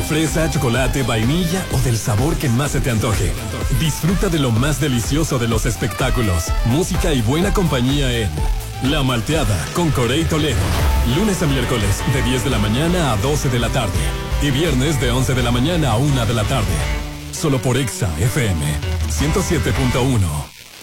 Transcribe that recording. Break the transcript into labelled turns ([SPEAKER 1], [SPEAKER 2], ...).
[SPEAKER 1] fresa, chocolate, vainilla o del sabor que más se te antoje. Disfruta de lo más delicioso de los espectáculos, música y buena compañía en La Malteada con Corey Toledo. Lunes a miércoles de 10 de la mañana a 12 de la tarde. Y viernes de 11 de la mañana a 1 de la tarde. Solo por Exa FM 107.1.